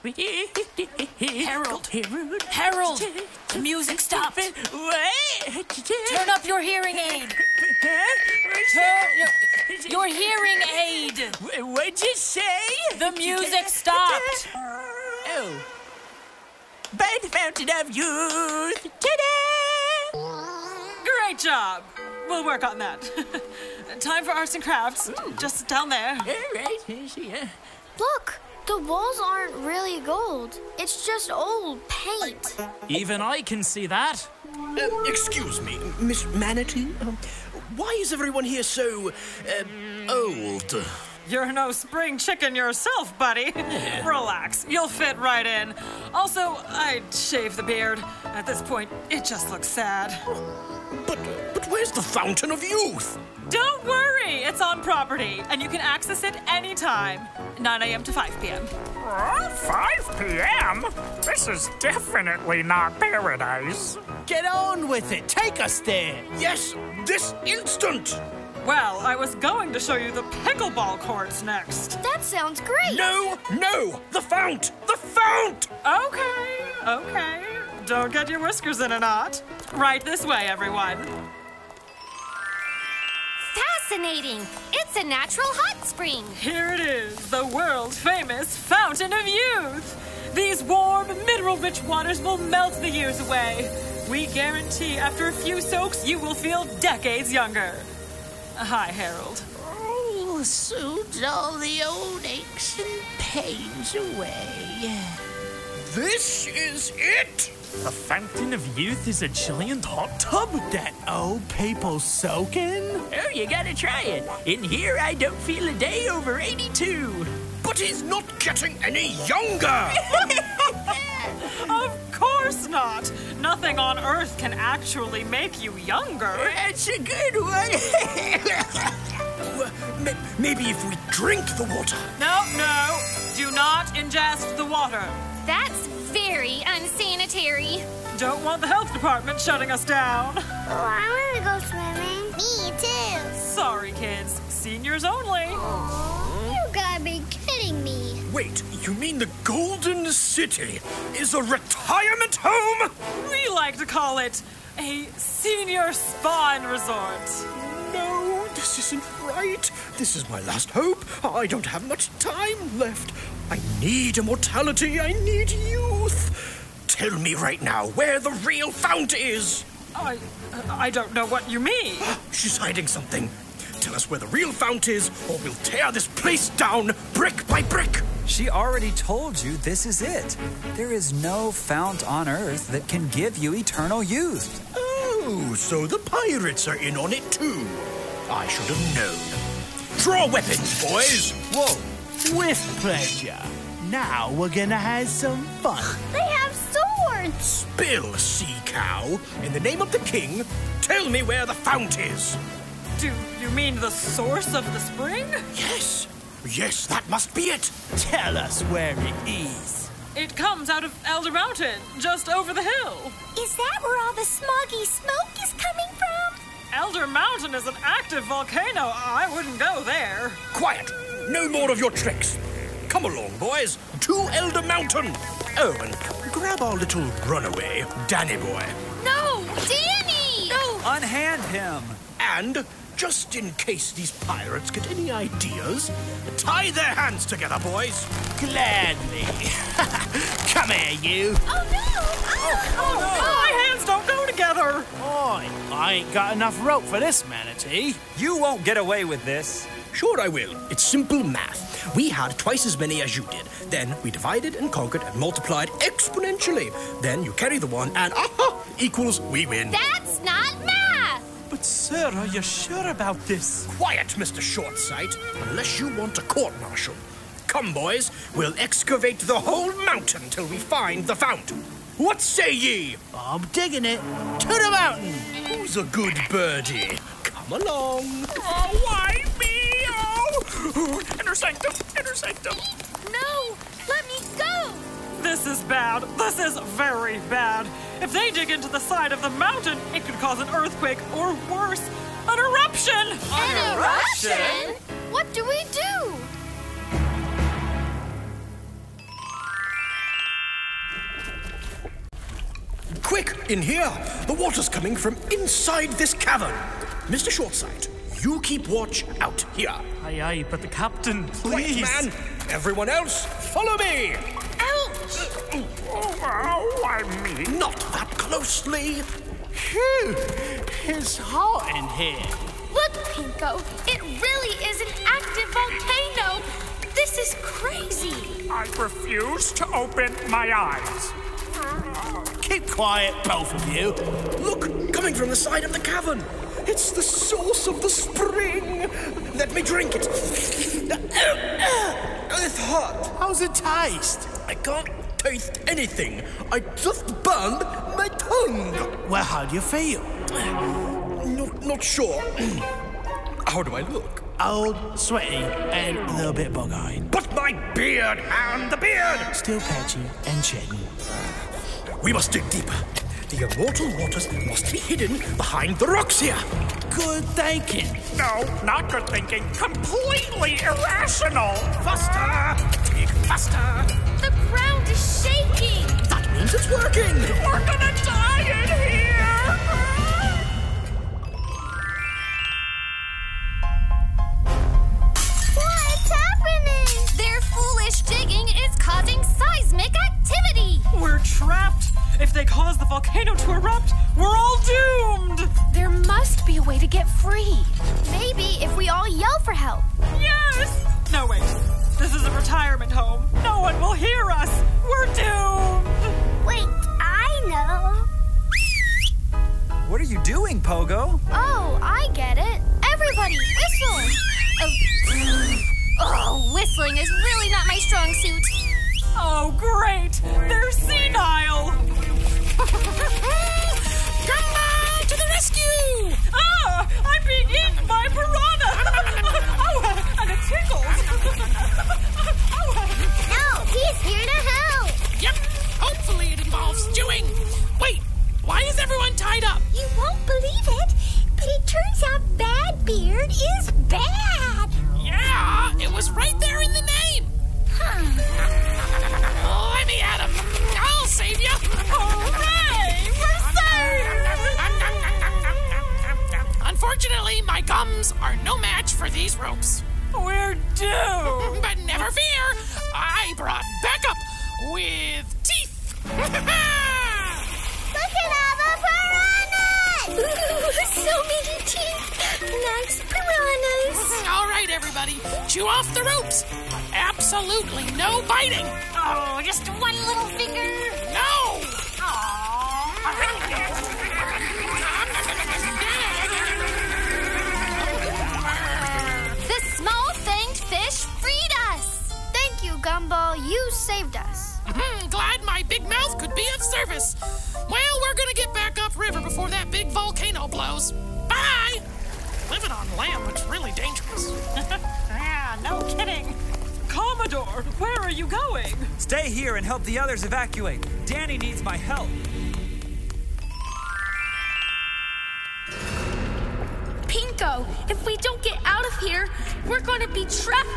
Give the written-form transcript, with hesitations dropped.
Harold! Harold! The music stopped! What? Turn up your hearing aid! Your hearing aid! What'd you say? The music stopped! Oh. By the fountain of youth! Ta-da! Great job! We'll work on that. Time for arts and crafts. Just down there. All right. Yeah. Look, the walls aren't really gold. It's just old paint. Even I can see that. Excuse me, Miss Manatee. Why is everyone here so old? You're no spring chicken yourself, buddy. Relax, you'll fit right in. Also, I'd shave the beard. At this point, it just looks sad. But where's the Fountain of Youth? Don't worry, it's on property, and you can access it anytime. 9 a.m. to 5 p.m. 5 p.m.? This is definitely not paradise. Get on with it. Take us there. Yes, this instant. Well, I was going to show you the pickleball courts next. That sounds great. No, the fount! The fount! Okay. Don't get your whiskers in a knot. Right this way, everyone. Fascinating. It's a natural hot spring. Here it is, the world-famous Fountain of Youth. These warm, mineral-rich waters will melt the years away. We guarantee after a few soaks, you will feel decades younger. Hi, Harold. Oh, soothes all the old aches and pains away. This is it? The Fountain of Youth is a giant hot tub. That old people soaking? Oh, you gotta try it. In here, I don't feel a day over 82. But he's not getting any younger! Of course not. Nothing on Earth can actually make you younger. That's a good one. Maybe if we drink the water. No. Do not ingest the water. That's very unsanitary. Don't want the health department shutting us down. Oh, I want to go swimming. Me too. Sorry, kids. Seniors only. You gotta be kidding me. Wait, you mean the Golden City is a retirement home? We like to call it a senior spa and resort. No, this isn't right. This is my last hope. I don't have much time left. I need immortality. I need youth. Tell me right now where the real fount is. I don't know what you mean. She's hiding something. Tell us where the real fount is, or we'll tear this place down brick by brick. She already told you this is it. There is no fount on Earth that can give you eternal youth. Oh, so the pirates are in on it too. I should have known. Draw weapons, boys. Whoa. With pleasure. Now we're gonna have some fun. They have swords. Spill, sea cow. In the name of the king, tell me where the fount is. Do you mean the source of the spring? Yes, that must be it. Tell us where it is. It comes out of Elder Mountain, just over the hill. Is that where all the smoggy smoke is coming from? Elder Mountain is an active volcano. I wouldn't go there. Quiet. No more of your tricks. Come along, boys, to Elder Mountain. Oh, and grab our little runaway, Danny boy. No, Danny! No. Unhand him. And, just in case these pirates get any ideas, tie their hands together, boys. Gladly. Come here, you. Oh, no! My hands don't go together. Oi, I ain't got enough rope for this, Manatee. You won't get away with this. Sure I will. It's simple math. We had twice as many as you did. Then we divided and conquered and multiplied exponentially. Then you carry the one and equals we win. That's not math! But sir, are you sure about this? Quiet, Mr. Shortsight, unless you want a court-martial. Come, boys, we'll excavate the whole mountain till we find the fount. What say ye? I'm digging it. To the mountain. Who's a good birdie? Come along. Oh, why me? Oh, inner sanctum. No, let me go! This is bad. This is very bad. If they dig into the side of the mountain, it could cause an earthquake or worse, an eruption. An eruption? What do we do? Quick, in here! The water's coming from inside this cavern. Mr. Shortsight, you keep watch out here. Aye, aye, but the captain, Quiet, please. man! Everyone else, follow me! Ouch! Oh, I mean. Not that closely. Phew! It's hot in here. Look, Pinko, it really is an active volcano. This is crazy. I refuse to open my eyes. Keep quiet, both of you. Look, coming from the side of the cavern. It's the source of the spring. Let me drink it. It's hot. How's it taste? I can't taste anything. I just burned my tongue. Well, how do you feel? Not sure. How do I look? Old, sweaty, and a little bit bug-eyed. But my beard and the beard! Still patchy and shedding. We must dig deeper. The immortal waters must be hidden behind the rocks here. Good thinking. No, not good thinking. Completely irrational. Faster! Dig faster! The ground is shaking. That means it's working! We're gonna die in here. What's happening? Their foolish digging is causing seismic activity. We're trapped. If they cause the volcano to erupt, we're all doomed. There must be a way to get free. Maybe if we all yell for help. Yes! No, wait. This is a retirement home. No one will hear us. We're doomed. Wait, I know. What are you doing, Pogo? Oh, I get it. Everybody, whistle. Oh, whistling is really not my strong suit. Oh, great. They're senile. Gumball to the rescue! Ah! I'm being eaten by a piranha. Oh, and it tickles. No, he's here to help. Yep, hopefully it involves chewing. Wait, why is everyone tied up? You won't believe it, but it turns out Bad Beard is bad. Yeah, it was right there in the name. Let me at him. I'll save you. Hooray! We're saved! Unfortunately, my gums are no match for these ropes. We're doomed. But never fear, I brought backup with teeth. Look at all the piranhas! Ooh, so many teeth. Nice piranhas. All right, everybody, chew off the ropes. Absolutely no biting. Oh, just one little finger. No! The small-fanged fish freed us. Thank you, Gumball. You saved us. Glad my big mouth could be of service. Well, we're gonna get back upriver before that big volcano blows. Bye! Living on land looks really dangerous. Ah, no kidding. Commodore, where are you going? Stay here and help the others evacuate. Danny needs my help. Pinko, if we don't get out of here, we're going to be trapped